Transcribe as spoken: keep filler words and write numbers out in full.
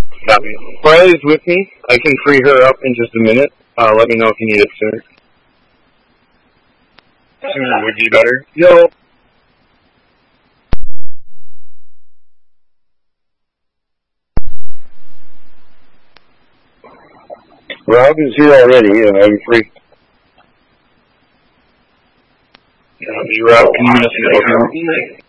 Copy. Riley's with me. I can free her up in just a minute. Uh, let me know if you need it sooner. Sooner would be better. Yo. Rob is here already, and I'm free. Copy, Rob. Can you just